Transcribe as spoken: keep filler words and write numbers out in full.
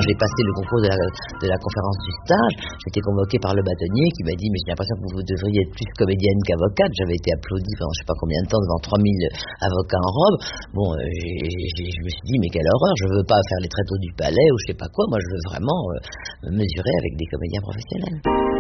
quand j'ai passé le concours de la, de la conférence du stage, j'étais convoquée par le bâtonnier qui m'a dit mais j'ai l'impression que vous devriez être plus comédienne qu'avocate. J'avais été applaudie pendant je sais pas combien de temps devant trois mille avocats en robe. Bon, euh, j'ai, j'ai, je me suis dit mais quelle horreur, je veux pas faire les tréteaux du palais ou je sais pas quoi, moi je veux vraiment euh, me mesurer avec des comédiens professionnels.